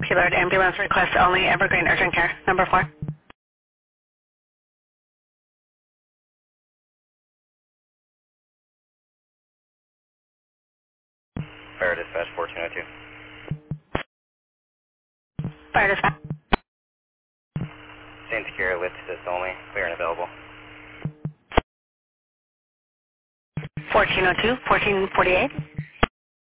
Gaylord ambulance request only, Evergreen Urgent Care, number 4. Fire dispatch 1402. Fire dispatch. St. Secure, lift assist only, clear and available. 1402, 1448.